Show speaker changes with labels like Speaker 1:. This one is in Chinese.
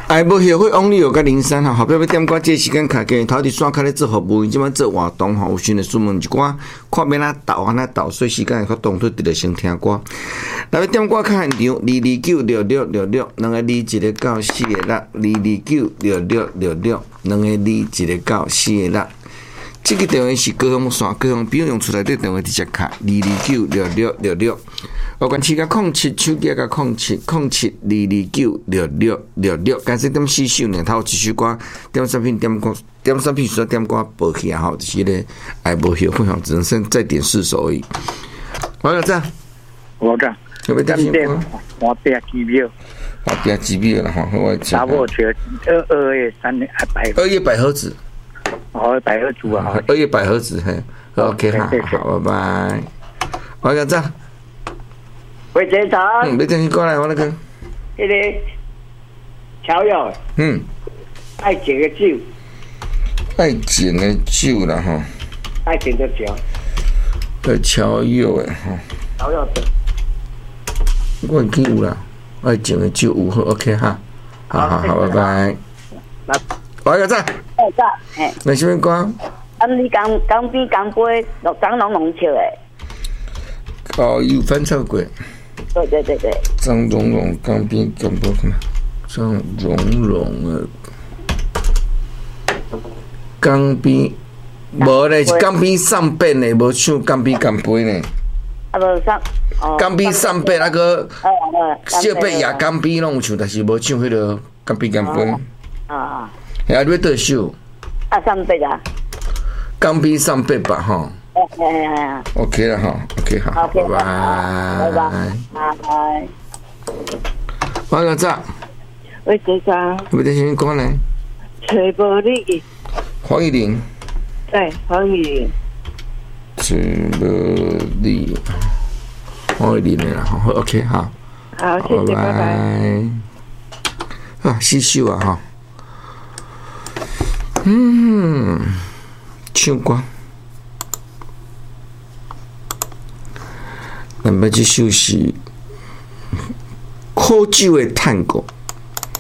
Speaker 1: 哎，无协会往里有甲03吼，后壁要点歌，这时间卡给头伫山卡咧做服务，即摆做活动吼，有时呢询问一寡，看要哪斗啊哪斗，所以时间会较长，都直直先听歌。来要点歌较现场，2296666，2个2一个9 4个6，2296666，2个2一个9 4个6。这个电话是高雄线，高雄朋友用出来的电话直接卡2296666，有关系甲07，手机甲07，2296666，干脆点4首呢，头一首歌点产品点歌，点产品说点歌报起啊，吼，就是咧爱无效分享，只能剩再点4首而已。我有这，
Speaker 2: 我讲，
Speaker 1: 有没有点歌？
Speaker 2: 我别机票，
Speaker 1: 我别机票了哈，我
Speaker 2: 差不多2月3日
Speaker 1: 2月百合子。
Speaker 2: 哦，百合子啊
Speaker 1: ，2月百合子，嘿 ，OK， 好，拜拜。我讲这，
Speaker 3: 喂，警察，
Speaker 1: 你电话过来，我那个，
Speaker 3: 那个乔友，爱情的酒，
Speaker 1: 爱情的酒啦哈，
Speaker 3: 爱情的酒，
Speaker 1: 乔友的哈，
Speaker 3: 乔友的，
Speaker 1: 我已经有啦，爱情的酒有好 ，OK 哈，好，拜拜。我讲这。
Speaker 3: 嘿，
Speaker 1: 那什么歌？
Speaker 3: 你江边江杯，张龙龙唱的。
Speaker 1: 哦，有翻唱过。
Speaker 3: 对。
Speaker 1: 张荣荣江边江杯看，张荣荣的江边，无咧是江边上边的，无唱江边江杯呢。
Speaker 3: 啊，无上。
Speaker 1: 江边上边那个小伯也江边拢有唱，但是无唱迄个江边江杯。
Speaker 3: 啊。
Speaker 1: 你要倒首？
Speaker 3: 上辈啊。
Speaker 1: 江边上辈吧，哈。OK 了哈 ，OK 好，拜拜。
Speaker 3: 拜拜。
Speaker 1: 我个咋？
Speaker 4: 喂，警察。
Speaker 1: 有点什么歌呢？
Speaker 4: 找无你。
Speaker 1: 黄义玲。
Speaker 4: 对，黄义玲。
Speaker 1: 找无你。黄义玲的啦，好 ，OK 好。
Speaker 4: 好，谢谢，拜拜。
Speaker 1: 啊，四首啊，哈。唱歌。咱们这首是苦酒的探戈。